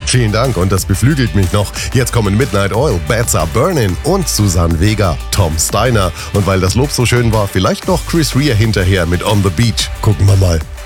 Vielen Dank und das beflügelt mich noch. Jetzt kommen Midnight Oil, Bats Are Burning und Susanne Vega, Tom Steiner. Und weil das Lob so schön war, vielleicht noch Chris Rea hinterher mit On the Beach. Gucken wir mal.